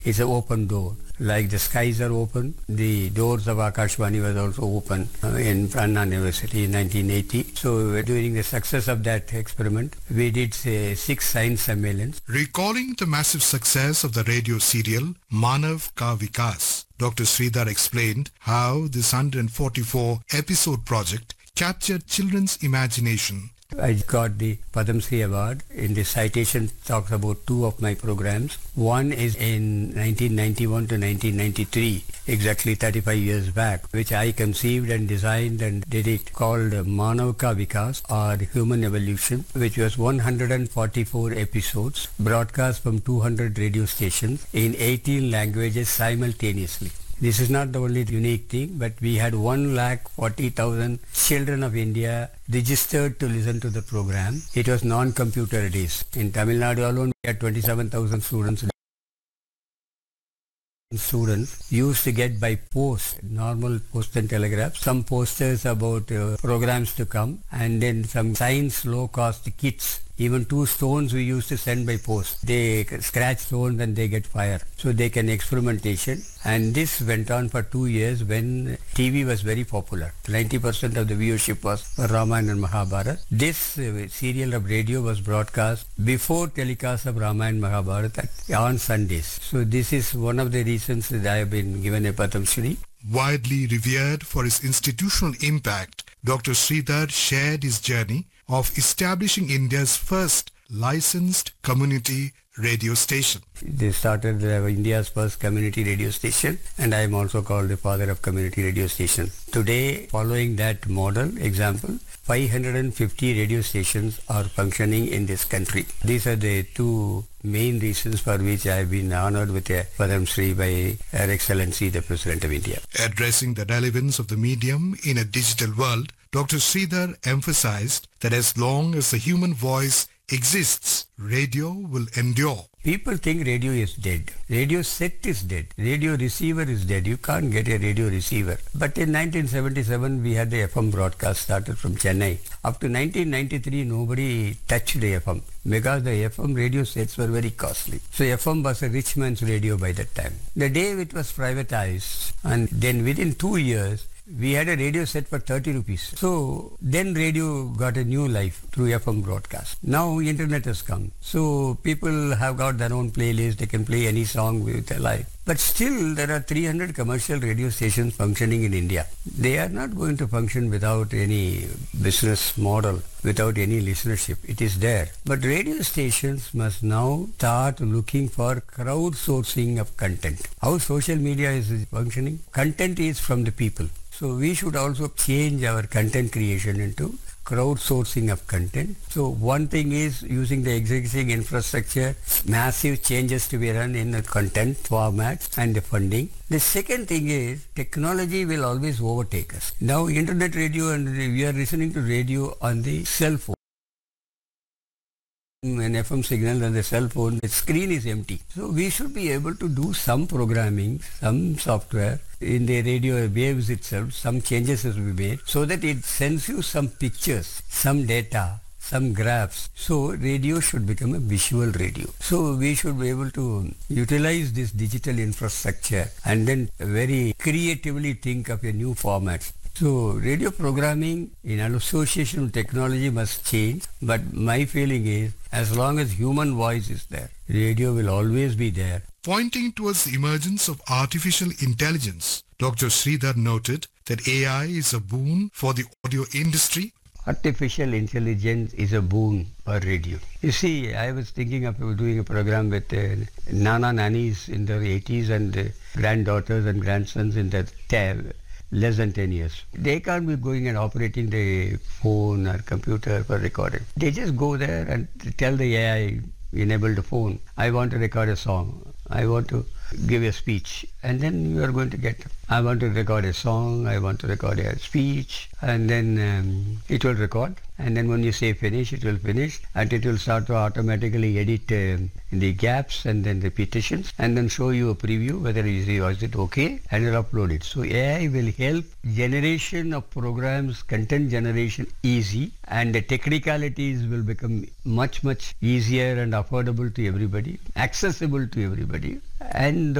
It's an open door. Like the skies are open, the doors of Akashvani was also open in Anna University in 1980. So during the success of that experiment, we did 6 science sammelans. Recalling the massive success of the radio serial Manav Ka Vikas, Dr. Sridhar explained how this 144 episode project captured children's imagination. I got the Padam Shri Award. In the citation talks about 2 of my programs. One is in 1991 to 1993, exactly 35 years back, which I conceived and designed and did it, called Manav Ka Vikas, or Human Evolution, which was 144 episodes broadcast from 200 radio stations in 18 languages simultaneously. This is not the only unique thing, but we had 140,000 children of India registered to listen to the program. It was non-computer days. In Tamil Nadu alone, we had 27,000 students. Students used to get by post, normal post and telegraph, some posters about programs to come, and then some science low-cost kits. Even 2 stones we used to send by post. They scratch stones and they get fire. So they can experimentation. And this went on for 2 years when TV was very popular. 90% of the viewership was for Ramayana and Mahabharata. This serial of radio was broadcast before telecast of Ramayana and Mahabharata on Sundays. So this is one of the reasons that I have been given a Padam Shri. Widely revered for his institutional impact, Dr. Sridhar shared his journey of establishing India's first licensed community radio station. They started India's first community radio station, and I am also called the father of community radio station. Today, following that model example, 550 radio stations are functioning in this country. These are the 2 main reasons for which I have been honored with a Padam Shri by Her Excellency the President of India. Addressing the relevance of the medium in a digital world, Dr. Sridhar emphasized that as long as the human voice exists, radio will endure. People think radio is dead. Radio set is dead. Radio receiver is dead. You can't get a radio receiver. But in 1977, we had the FM broadcast started from Chennai. Up to 1993, nobody touched the FM because the FM radio sets were very costly. So FM was a rich man's radio by that time. The day it was privatized, and then within 2 years, we had a radio set for 30 rupees. So then radio got a new life through FM broadcast. Now internet has come. So people have got their own playlist. They can play any song with their life. But still there are 300 commercial radio stations functioning in India. They are not going to function without any business model, without any listenership. It is there. But radio stations must now start looking for crowdsourcing of content. How social media is functioning? Content is from the people. So we should also change our content creation into crowdsourcing of content. So one thing is using the existing infrastructure, massive changes to be run in the content formats and the funding. The second thing is technology will always overtake us. Now internet radio, and we are listening to radio on the cell phone. An FM signal on the cell phone, the screen is empty. So we should be able to do some programming, some software in the radio waves itself, some changes has to be made so that it sends you some pictures, some data, some graphs. So radio should become a visual radio. So we should be able to utilize this digital infrastructure and then very creatively think of a new format. So radio programming in association with technology must change, but my feeling is as long as human voice is there, radio will always be there. Pointing towards the emergence of artificial intelligence, Dr. Sridhar noted that AI is a boon for the audio industry. Artificial intelligence is a boon for radio. You see, I was thinking of doing a program with Nana Nannies in their 80s and granddaughters and grandsons in their less than 10 years. They can't be going and operating the phone or computer for recording. They just go there and tell the AI, enable the phone, I want to record a song, I want to give a speech, and then you are going to get, I want to record a song, I want to record a speech, and then it will record, and then when you say finish, it will finish, and it will start to automatically edit the gaps and then the repetitions, and then show you a preview whether is it okay, and you'll upload it. So AI will help generation of programs, content generation easy, and the technicalities will become much easier and affordable to everybody, accessible to everybody, And